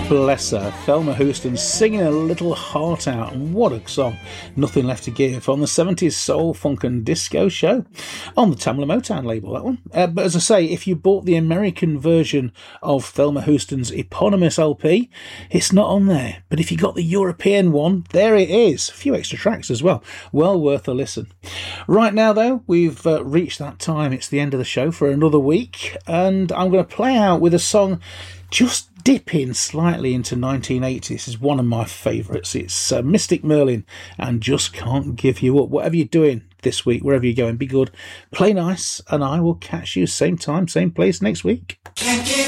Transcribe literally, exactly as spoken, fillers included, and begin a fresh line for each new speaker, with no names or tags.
Bless her, Thelma Houston singing a little heart out, and what a song, Nothing Left to Give, on the seventies soul, funk and disco show, on the Tamla Motown label, that one. Uh, but as I say, if you bought the American version of Thelma Houston's eponymous L P, it's not on there, but if you got the European one, there it is, a few extra tracks as well, well worth a listen. Right now though, we've uh, reached that time, it's the end of the show for another week, and I'm going to play out with a song just dipping slightly into nineteen eighty. This is one of my favourites. It's uh, Mystic Merlin and Just Can't Give You Up. Whatever you're doing this week, wherever you're going, be good, play nice, and I will catch you same time, same place next week.